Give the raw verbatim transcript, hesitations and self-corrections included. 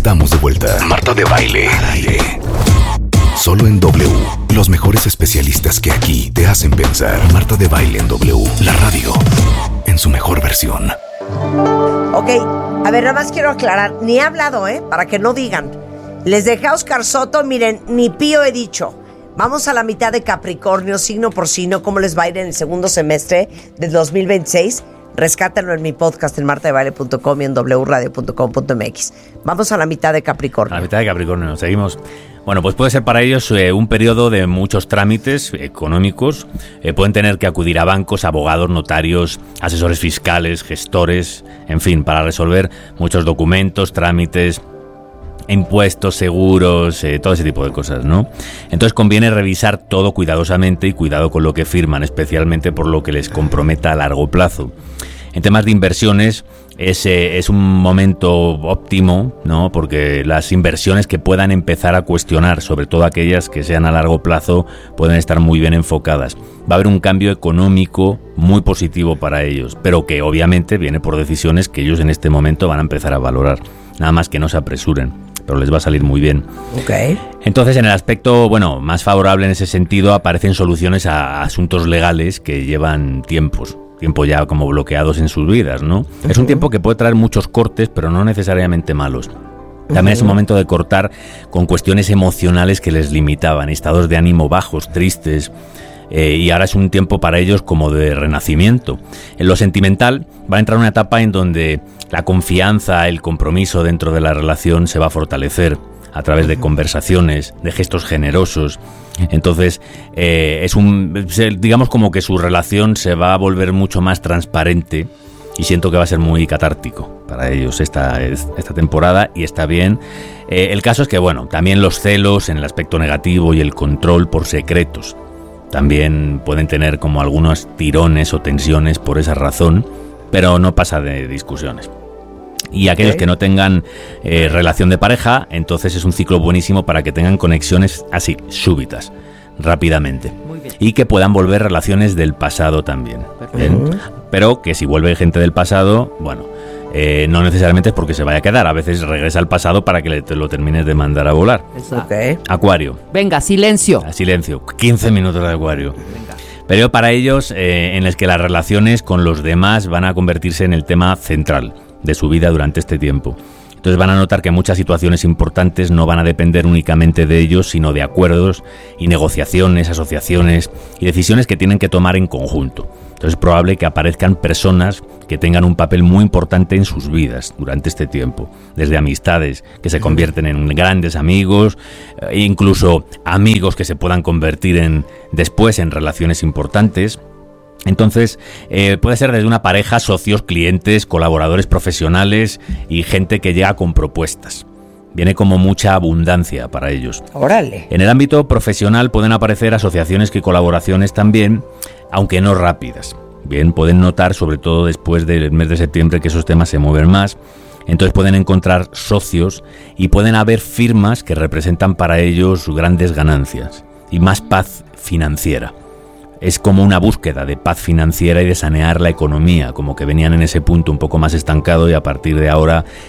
Estamos de vuelta. Marta de Baile. Al aire. Solo en W. Los mejores especialistas que aquí te hacen pensar. Marta de Baile en W. La radio. En su mejor versión. Ok, a ver, nada más quiero aclarar. Ni he hablado, ¿eh? Para que no digan. Les dejé a Oscar Soto, miren, ni pío he dicho. Vamos a la mitad de Capricornio, signo por signo, cómo les va a ir en el segundo semestre del dos mil veintiséis. Rescátenlo en mi podcast en marta de baile punto com y en w radio punto com punto m x. Vamos a la mitad de Capricornio. A la mitad de Capricornio, seguimos. Bueno, pues puede ser para ellos eh, un periodo de muchos trámites económicos. Eh, pueden tener que acudir a bancos, abogados, notarios, asesores fiscales, gestores, en fin, para resolver muchos documentos, trámites, impuestos, seguros, eh, todo ese tipo de cosas, ¿no? Entonces conviene revisar todo cuidadosamente y cuidado con lo que firman, especialmente por lo que les comprometa a largo plazo. En temas de inversiones es, eh, es un momento óptimo, ¿no? Porque las inversiones que puedan empezar a cuestionar, sobre todo aquellas que sean a largo plazo, pueden estar muy bien enfocadas. Va a haber un cambio económico muy positivo para ellos, pero que obviamente viene por decisiones que ellos en este momento van a empezar a valorar. Nada más que no se apresuren, pero les va a salir muy bien. Ok. Entonces, en el aspecto, bueno, más favorable en ese sentido, aparecen soluciones a asuntos legales que llevan tiempos. tiempo ya como bloqueados en sus vidas, ¿no? Uh-huh. Es un tiempo que puede traer muchos cortes, pero no necesariamente malos. También uh-huh. es un momento de cortar con cuestiones emocionales que les limitaban, estados de ánimo bajos, tristes, eh, y ahora es un tiempo para ellos como de renacimiento. En lo sentimental va a entrar una etapa en donde la confianza, el compromiso dentro de la relación se va a fortalecer a través de conversaciones, de gestos generosos. Entonces, eh, es un, digamos como que su relación se va a volver mucho más transparente y siento que va a ser muy catártico para ellos esta, esta temporada y está bien. Eh, el caso es que, bueno, también los celos en el aspecto negativo y el control por secretos también pueden tener como algunos tirones o tensiones por esa razón, pero no pasa de discusiones. Y aquellos okay. que no tengan eh, relación de pareja, entonces es un ciclo buenísimo para que tengan conexiones así, súbitas, rápidamente. Muy bien. Y que puedan volver relaciones del pasado también. Uh-huh. Pero que si vuelve gente del pasado, bueno, eh, no necesariamente es porque se vaya a quedar. A veces regresa al pasado para que le, te lo termines de mandar a volar. Okay. Acuario. Venga, silencio. A silencio. quince minutos de Acuario. Venga. Pero para ellos, eh, en los que las relaciones con los demás van a convertirse en el tema central de su vida durante este tiempo. Entonces van a notar que muchas situaciones importantes no van a depender únicamente de ellos, sino de acuerdos y negociaciones, asociaciones y decisiones que tienen que tomar en conjunto. Entonces es probable que aparezcan personas que tengan un papel muy importante en sus vidas durante este tiempo, desde amistades que se convierten en grandes amigos, e incluso amigos que se puedan convertir en después en relaciones importantes. Entonces, eh, puede ser desde una pareja, socios, clientes, colaboradores profesionales y gente que llega con propuestas. Viene como mucha abundancia para ellos. ¡Órale! En el ámbito profesional pueden aparecer asociaciones y colaboraciones también, aunque no rápidas. Bien, pueden notar, sobre todo después del mes de septiembre, que esos temas se mueven más. Entonces pueden encontrar socios y pueden haber firmas que representan para ellos grandes ganancias y más paz financiera. Es como una búsqueda de paz financiera y de sanear la economía, como que venían en ese punto un poco más estancado y a partir de ahora